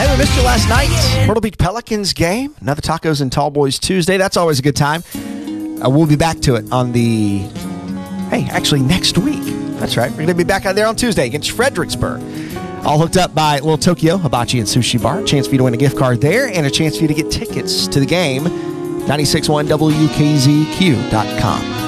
Hey, we missed you last night. Myrtle Beach Pelicans game. Another Tacos and Tall Boys Tuesday. That's always a good time. We'll be back to it on next week. That's right. We're going to be back out there on Tuesday against Fredericksburg. All hooked up by Little Tokyo Hibachi and Sushi Bar. A chance for you to win a gift card there and a chance for you to get tickets to the game. 96.1 WKZQ.com.